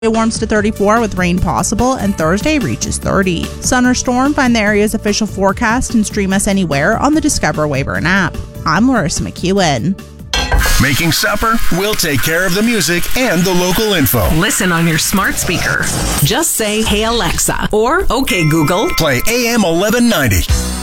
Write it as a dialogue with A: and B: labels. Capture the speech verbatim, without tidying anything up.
A: It warms to thirty-four with rain possible, and Thursday reaches thirty. Sun or storm, find the area's official forecast and stream us anywhere on the Discover Weyburn app. I'm Larissa McEwen.
B: Making supper? We'll take care of the music and the local info.
C: Listen on your smart speaker. Just say, "Hey Alexa," or "Okay Google."
B: Play A M eleven ninety.